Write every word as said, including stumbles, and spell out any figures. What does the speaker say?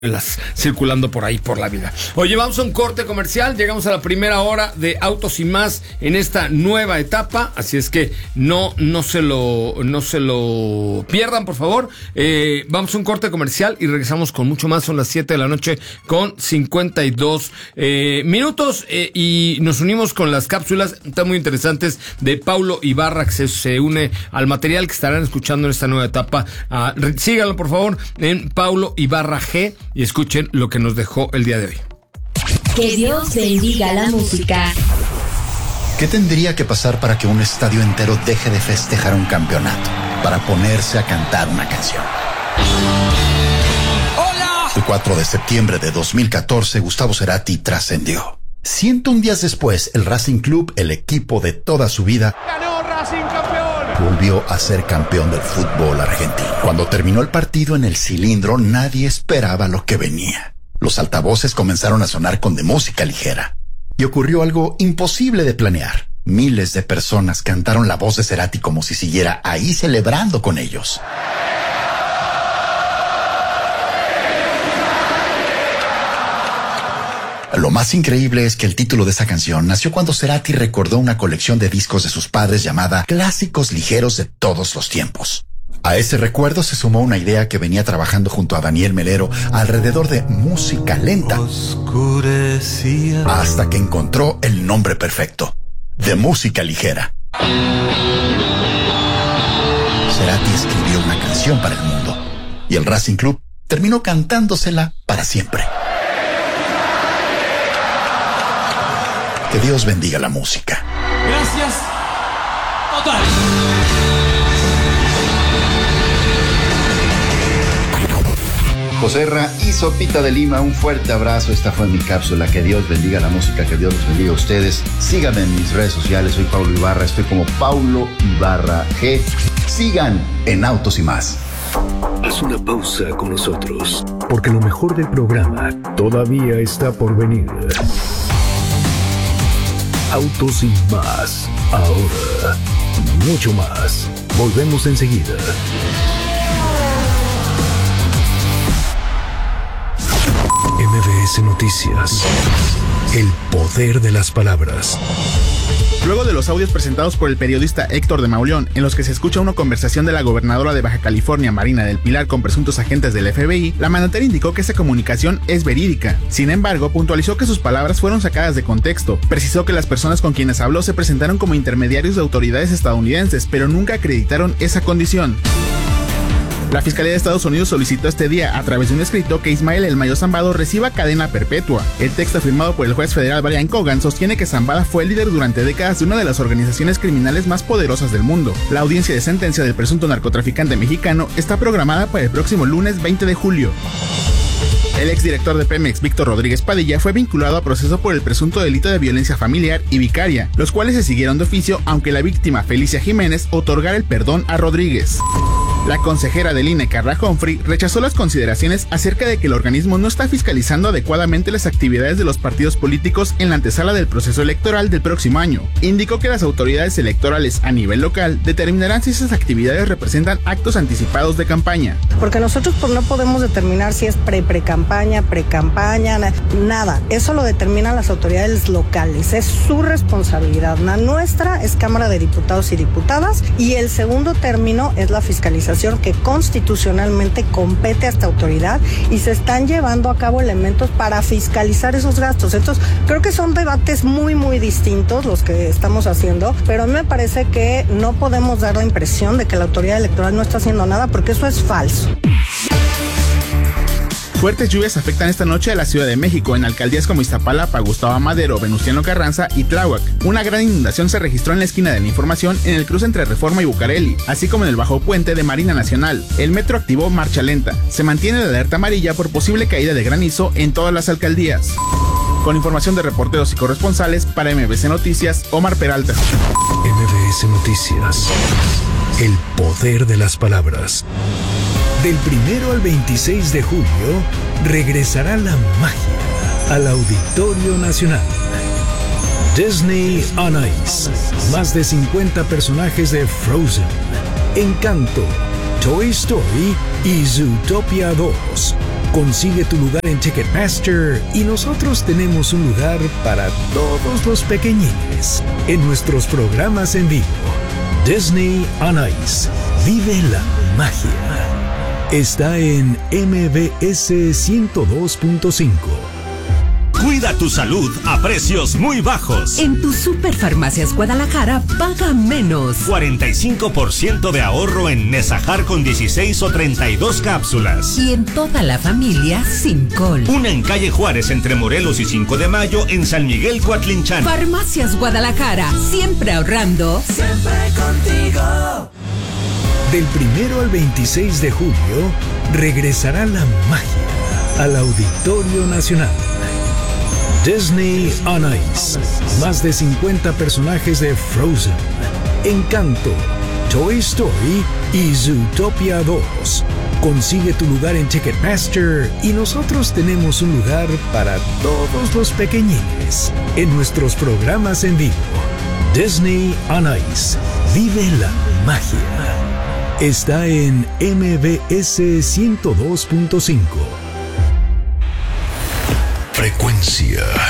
las circulando por ahí por la vida. Oye, vamos a un corte comercial, llegamos a la primera hora de Autos y Más en esta nueva etapa, así es que no no se lo no se lo pierdan, por favor. Eh, vamos a un corte comercial y regresamos con mucho más. Son las siete de la noche con cincuenta y dos eh, minutos eh, y nos unimos con las cápsulas tan muy interesantes de Paulo Ibarra, que se, se une al material que estarán escuchando en esta nueva etapa. Ah, síganlo por favor en Paulo Ibarra G y escuchen lo que nos dejó el día de hoy. Que Dios bendiga la música. ¿Qué tendría que pasar para que un estadio entero deje de festejar un campeonato para ponerse a cantar una canción? ¡Hola! El cuatro de septiembre de dos mil catorce, Gustavo Cerati trascendió. ciento un días después, el Racing Club, el equipo de toda su vida, ¡Ganó Racing campeón! Volvió a ser campeón del fútbol argentino. Cuando terminó el partido en el cilindro, nadie esperaba lo que venía. Los altavoces comenzaron a sonar con de música ligera. Y ocurrió algo imposible de planear. Miles de personas cantaron la voz de Cerati como si siguiera ahí celebrando con ellos. Lo más increíble es que el título de esa canción nació cuando Cerati recordó una colección de discos de sus padres llamada Clásicos Ligeros de Todos los Tiempos. A ese recuerdo se sumó una idea que venía trabajando junto a Daniel Melero alrededor de música lenta, oscurecía, hasta que encontró el nombre perfecto, de música ligera. Cerati escribió una canción para el mundo y el Racing Club terminó cantándosela para siempre. Que Dios bendiga la música. Gracias. Total. Joserra y Sopita de Lima, un fuerte abrazo. Esta fue mi cápsula. Que Dios bendiga la música, que Dios los bendiga a ustedes. Síganme en mis redes sociales. Soy Paulo Ibarra, estoy como Paulo Ibarra G. Sigan en Autos y Más. Haz una pausa con nosotros, porque lo mejor del programa todavía está por venir. Autos y Más. Ahora, mucho más. Volvemos enseguida. M V S Noticias. El poder de las palabras. Luego de los audios presentados por el periodista Héctor de Mauleón, en los que se escucha una conversación de la gobernadora de Baja California, Marina del Pilar, con presuntos agentes del F B I, la mandataria indicó que esa comunicación es verídica. Sin embargo, puntualizó que sus palabras fueron sacadas de contexto. Precisó que las personas con quienes habló se presentaron como intermediarios de autoridades estadounidenses, pero nunca acreditaron esa condición. La Fiscalía de Estados Unidos solicitó este día, a través de un escrito, que Ismael El Mayo Zambada reciba cadena perpetua. El texto firmado por el juez federal Brian Cogan sostiene que Zambada fue el líder durante décadas de una de las organizaciones criminales más poderosas del mundo. La audiencia de sentencia del presunto narcotraficante mexicano está programada para el próximo lunes veinte de julio. El exdirector de Pemex, Víctor Rodríguez Padilla, fue vinculado a proceso por el presunto delito de violencia familiar y vicaria, los cuales se siguieron de oficio, aunque la víctima, Felicia Jiménez, otorgara el perdón a Rodríguez. La consejera del I N E, Carla Humphrey, rechazó las consideraciones acerca de que el organismo no está fiscalizando adecuadamente las actividades de los partidos políticos en la antesala del proceso electoral del próximo año. Indicó que las autoridades electorales a nivel local determinarán si esas actividades representan actos anticipados de campaña. Porque nosotros pues, no podemos determinar si es pre-pre-campaña, pre-campaña, nada. Eso lo determinan las autoridades locales. Es su responsabilidad. La nuestra es Cámara de Diputados y Diputadas y el segundo término es la fiscalización que constitucionalmente compete a esta autoridad y se están llevando a cabo elementos para fiscalizar esos gastos. Entonces, creo que son debates muy, muy distintos los que estamos haciendo, pero a mí me parece que no podemos dar la impresión de que la autoridad electoral no está haciendo nada, porque eso es falso. Fuertes lluvias afectan esta noche a la Ciudad de México, en alcaldías como Iztapalapa, Gustavo Amadero, Venustiano Carranza y Tláhuac. Una gran inundación se registró en la esquina de la Información en el cruce entre Reforma y Bucareli, así como en el bajo puente de Marina Nacional. El metro activó marcha lenta. Se mantiene la alerta amarilla por posible caída de granizo en todas las alcaldías. Con información de reporteros y corresponsales, para M V S Noticias, Omar Peralta. M V S Noticias. El poder de las palabras. Del primero al veintiséis de julio, regresará la magia al Auditorio Nacional. Disney on Ice. Más de cincuenta personajes de Frozen, Encanto, Toy Story y Zootopia dos. Consigue tu lugar en Ticketmaster y nosotros tenemos un lugar para todos los pequeñines en nuestros programas en vivo. Disney on Ice. Vive la magia. Está en M B S ciento dos punto cinco. Cuida tu salud a precios muy bajos. En tu Superfarmacias Guadalajara paga menos. cuarenta y cinco por ciento de ahorro en Nesajar con dieciséis o treinta y dos cápsulas. Y en toda la familia sin col. Una en calle Juárez entre Morelos y cinco de mayo en San Miguel Coatlinchán. Farmacias Guadalajara, siempre ahorrando. Siempre contigo. Del primero al veintiséis de julio regresará la magia al Auditorio Nacional. Disney on Ice. Más de cincuenta personajes de Frozen, Encanto, Toy Story y Zootopia dos. Consigue tu lugar en Ticketmaster y nosotros tenemos un lugar para todos los pequeñines en nuestros programas en vivo. Disney on Ice. Vive la magia. Está en M B S ciento dos punto cinco. Frecuencia